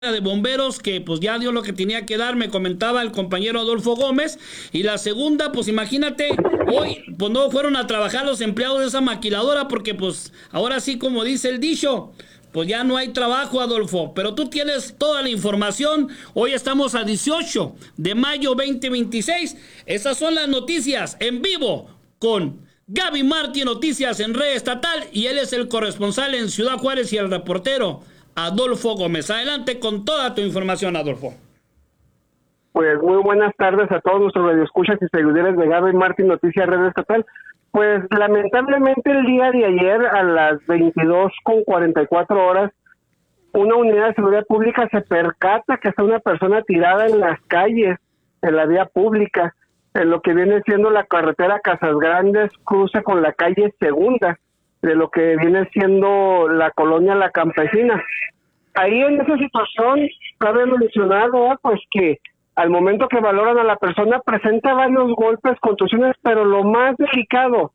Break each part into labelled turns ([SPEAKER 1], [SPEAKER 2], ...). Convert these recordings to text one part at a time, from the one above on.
[SPEAKER 1] de bomberos que pues ya dio lo que tenía que dar, me comentaba el compañero Adolfo Gómez. Y la segunda, pues imagínate, hoy pues no fueron a trabajar los empleados de esa maquiladora porque pues ahora sí, como dice el dicho, pues ya no hay trabajo, Adolfo. Pero tú tienes toda la información. Hoy estamos a 18 de mayo 2026. Esas son las noticias en vivo con Gaby Martí, Noticias en Red Estatal, y él es el corresponsal en Ciudad Juárez y el reportero Adolfo Gómez. Adelante con toda tu información, Adolfo.
[SPEAKER 2] Pues muy buenas tardes a todos nuestros radioescuchas y seguidores de Gaby Martí, Noticias Red Estatal. Pues lamentablemente el día de ayer a las 22:44 una unidad de seguridad pública se percata que está una persona tirada en las calles, en la vía pública, en lo que viene siendo la carretera Casas Grandes, cruza con la calle Segunda, de lo que viene siendo la colonia La Campesina. Ahí en esa situación cabe mencionar, ¿verdad?, pues que al momento que valoran a la persona presenta varios golpes, contusiones, pero lo más delicado,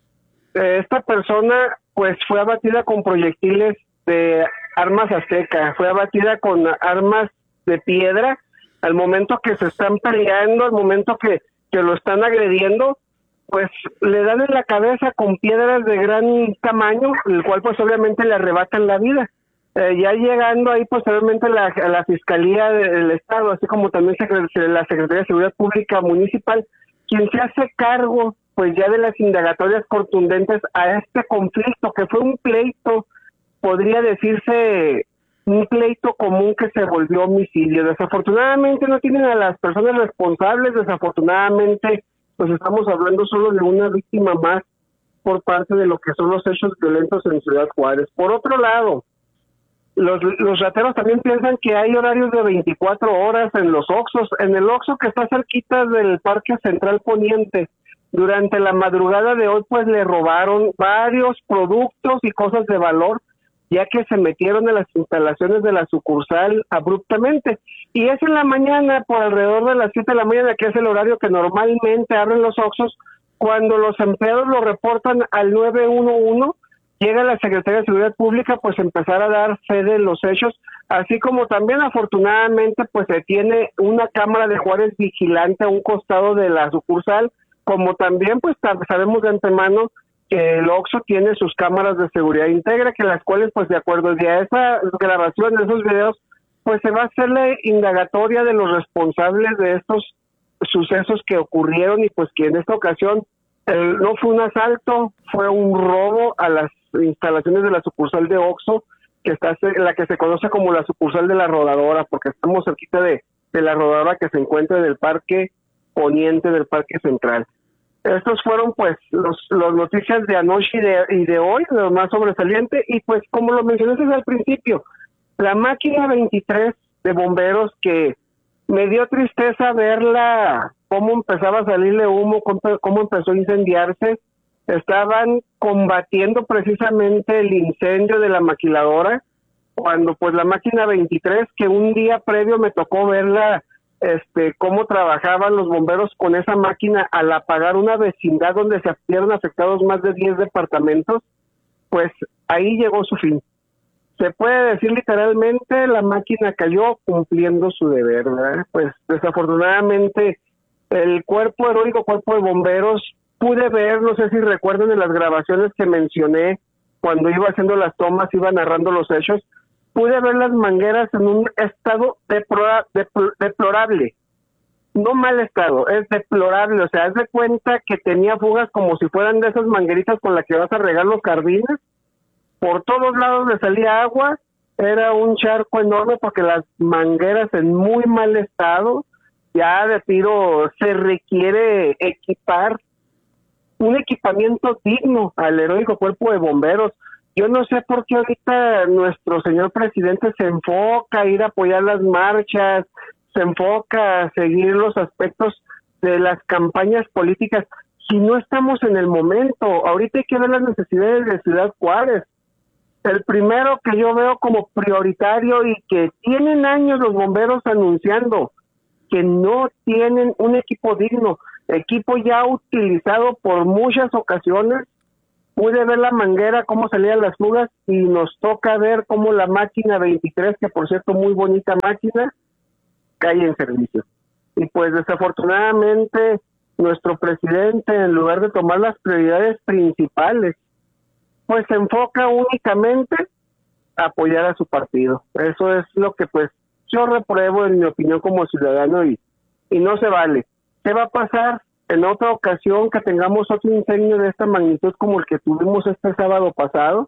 [SPEAKER 2] esta persona pues fue abatida con proyectiles de armas azteca, fue abatida con armas de piedra. Al momento que se están peleando, al momento que lo están agrediendo, pues le dan en la cabeza con piedras de gran tamaño, el cual pues obviamente le arrebatan la vida. Ya llegando ahí posteriormente a la Fiscalía del Estado, así como también la Secretaría de Seguridad Pública Municipal, quien se hace cargo pues ya de las indagatorias contundentes a este conflicto, que fue un pleito, podría decirse un pleito común que se volvió homicidio. Desafortunadamente no tienen a las personas responsables, desafortunadamente pues estamos hablando solo de una víctima más por parte de lo que son los hechos violentos en Ciudad Juárez. Por otro lado, los rateros también piensan que hay horarios de 24 horas en los Oxxos. En el Oxxo que está cerquita del Parque Central Poniente, durante la madrugada de hoy pues le robaron varios productos y cosas de valor, ya que se metieron en las instalaciones de la sucursal abruptamente. Y es en la mañana, por alrededor de las 7 de la mañana, que es el horario que normalmente abren los Oxxos, cuando los empleados lo reportan al 911, llega la Secretaría de Seguridad Pública pues empezar a dar fe de los hechos, así como también afortunadamente pues se tiene una cámara de Juárez vigilante a un costado de la sucursal, como también pues sabemos de antemano que el Oxxo tiene sus cámaras de seguridad íntegra, que las cuales pues de acuerdo a esa grabación de esos videos pues se va a hacer la indagatoria de los responsables de estos sucesos que ocurrieron, y pues que en esta ocasión no fue un asalto, fue un robo a las instalaciones de la sucursal de Oxxo, que está la que se conoce como la sucursal de la Rodadora, porque estamos cerquita de la Rodadora que se encuentra en el Parque Poniente del Parque Central. Estos fueron pues los noticias de anoche y de hoy, lo más sobresaliente, y pues como lo mencionaste al principio, la máquina 23 de bomberos, que me dio tristeza verla, cómo empezaba a salirle humo, cómo empezó a incendiarse. Estaban combatiendo precisamente el incendio de la maquiladora, cuando pues la máquina 23, que un día previo me tocó verla, cómo trabajaban los bomberos con esa máquina al apagar una vecindad donde se vieron afectados más de 10 departamentos, pues ahí llegó su fin. Se puede decir literalmente, la máquina cayó cumpliendo su deber, ¿verdad? Pues desafortunadamente el heroico cuerpo de bomberos, pude ver, no sé si recuerdan en las grabaciones que mencioné, cuando iba haciendo las tomas, iba narrando los hechos, pude ver las mangueras en un estado deplorable, no mal estado, es deplorable. O sea, haz de cuenta que tenía fugas como si fueran de esas mangueritas con las que vas a regar los jardines. Por todos lados le salía agua, era un charco enorme porque las mangueras en muy mal estado. Ya de tiro se requiere equipar un equipamiento digno al heroico cuerpo de bomberos. Yo no sé por qué ahorita nuestro señor presidente se enfoca a ir a apoyar las marchas, se enfoca a seguir los aspectos de las campañas políticas, si no estamos en el momento. Ahorita hay que ver las necesidades de Ciudad Juárez. El primero que yo veo como prioritario, y que tienen años los bomberos anunciando que no tienen un equipo digno, equipo ya utilizado por muchas ocasiones, pude ver la manguera, cómo salían las fugas, y nos toca ver cómo la máquina 23, que por cierto muy bonita máquina, cae en servicio. Y pues desafortunadamente nuestro presidente, en lugar de tomar las prioridades principales, pues se enfoca únicamente a apoyar a su partido. Eso es lo que pues yo repruebo en mi opinión como ciudadano, y no se vale. ¿Qué va a pasar en otra ocasión que tengamos otro incendio de esta magnitud como el que tuvimos este sábado pasado?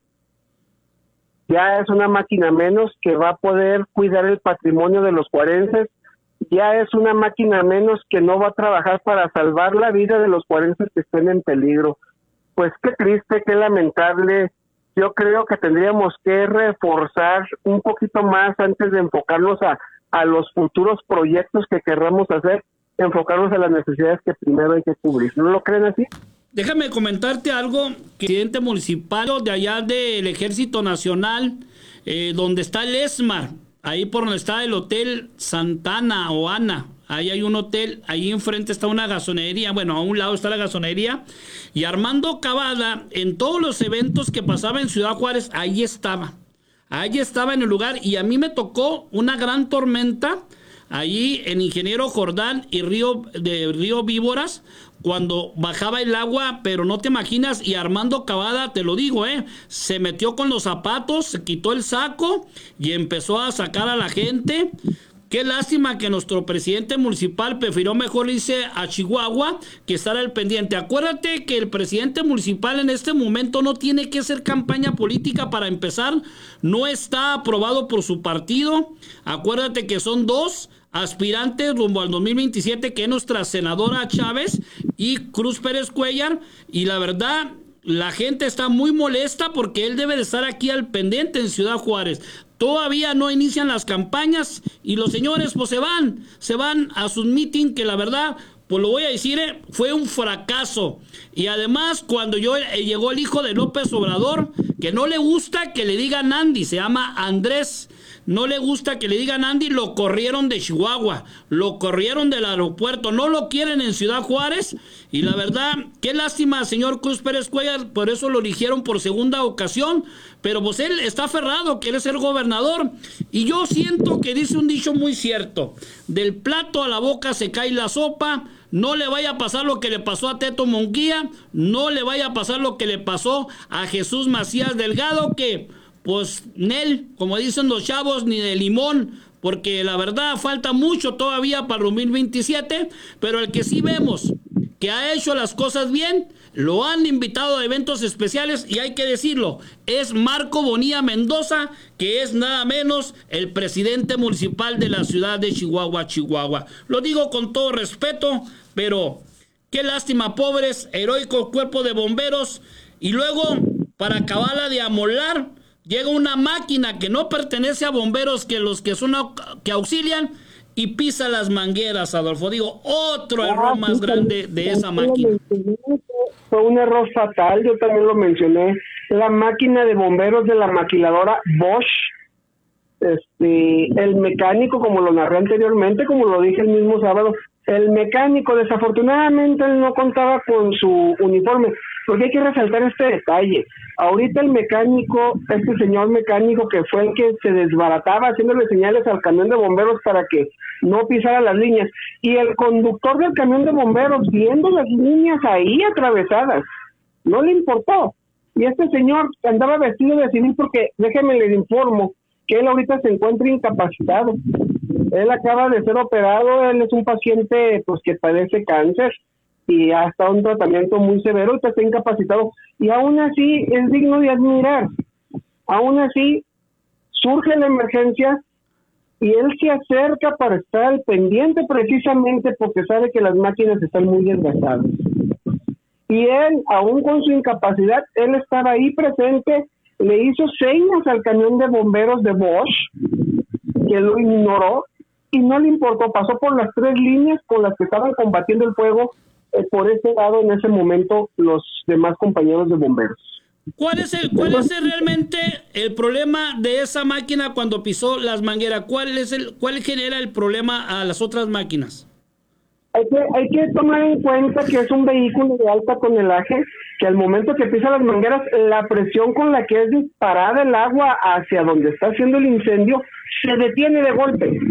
[SPEAKER 2] Ya es una máquina menos que va a poder cuidar el patrimonio de los juarenses, ya es una máquina menos que no va a trabajar para salvar la vida de los juarenses que estén en peligro. Pues qué triste, qué lamentable. Yo creo que tendríamos que reforzar un poquito más antes de enfocarnos a los futuros proyectos que querramos hacer, enfocarnos a las necesidades que primero hay que cubrir. ¿No lo creen así?
[SPEAKER 1] Déjame comentarte algo, que el presidente municipal de allá del Ejército Nacional, donde está el ESMAR, ahí por donde está el Hotel Santana o Ana, ahí hay un hotel, ahí enfrente está una gasonería, bueno, a un lado está la gasonería, y Armando Cavada, en todos los eventos que pasaba en Ciudad Juárez, ahí estaba en el lugar, y a mí me tocó una gran tormenta, allí en Ingeniero Jordán y Río Víboras, cuando bajaba el agua, pero no te imaginas, y Armando Cavada, te lo digo, se metió con los zapatos, se quitó el saco y empezó a sacar a la gente. Qué lástima que nuestro presidente municipal prefirió mejor irse a Chihuahua que estar al pendiente. Acuérdate que el presidente municipal en este momento no tiene que hacer campaña política para empezar, no está aprobado por su partido. Acuérdate que son dos aspirantes rumbo al 2027, que es nuestra senadora Chávez y Cruz Pérez Cuellar, y la verdad, la gente está muy molesta porque él debe de estar aquí al pendiente en Ciudad Juárez. Todavía no inician las campañas y los señores pues se van a sus meeting, que la verdad, pues lo voy a decir, fue un fracaso. Y además, cuando llegó el hijo de López Obrador, que no le gusta que le digan Andy, se llama Andrés, no le gusta que le digan Andy, lo corrieron de Chihuahua, lo corrieron del aeropuerto, no lo quieren en Ciudad Juárez, y la verdad, qué lástima, señor Cruz Pérez Cuellar, por eso lo eligieron por segunda ocasión, pero pues él está aferrado, quiere ser gobernador, y yo siento que dice un dicho muy cierto: del plato a la boca se cae la sopa. No le vaya a pasar lo que le pasó a Teto Munguía, no le vaya a pasar lo que le pasó a Jesús Macías Delgado, que pues Nel, como dicen los chavos, ni de limón, porque la verdad falta mucho todavía para el 2027, pero el que sí vemos que ha hecho las cosas bien, lo han invitado a eventos especiales, y hay que decirlo, es Marco Bonilla Mendoza, que es nada menos el presidente municipal de la ciudad de Chihuahua, Chihuahua. Lo digo con todo respeto, pero qué lástima, pobres, heroicos cuerpos de bomberos, y luego, para acabarla de amolar, llega una máquina que no pertenece a bomberos, que los que son que auxilian, y pisa las mangueras, Adolfo. Digo, otro error más grande de esa máquina.
[SPEAKER 2] Fue un error fatal, yo también lo mencioné. La máquina de bomberos de la maquiladora Bosch, el mecánico, como lo narré anteriormente, como lo dije el mismo sábado, el mecánico, desafortunadamente, él no contaba con su uniforme, porque hay que resaltar este detalle. Ahorita el mecánico, este señor mecánico que fue el que se desbarataba haciéndole señales al camión de bomberos para que no pisara las líneas, y el conductor del camión de bomberos viendo las líneas ahí atravesadas, no le importó. Y este señor andaba vestido de civil porque, déjeme le informo, que él ahorita se encuentra incapacitado. Él acaba de ser operado, él es un paciente pues que padece cáncer y ha estado en un tratamiento muy severo, está incapacitado, y aún así es digno de admirar. Aún así surge la emergencia y él se acerca para estar al pendiente, precisamente porque sabe que las máquinas están muy desgastadas. Y él, aún con su incapacidad, él estaba ahí presente, le hizo señas al camión de bomberos de Bosch, que lo ignoró y no le importó, pasó por las tres líneas con las que estaban combatiendo el fuego por ese lado en ese momento los demás compañeros de bomberos.
[SPEAKER 1] ¿Cuál es realmente el problema de esa máquina cuando pisó las mangueras? ¿Cuál genera el problema a las otras máquinas?
[SPEAKER 2] Hay que tomar en cuenta que es un vehículo de alta tonelaje, que al momento que pisa las mangueras, la presión con la que es disparada el agua hacia donde está haciendo el incendio se detiene de golpe.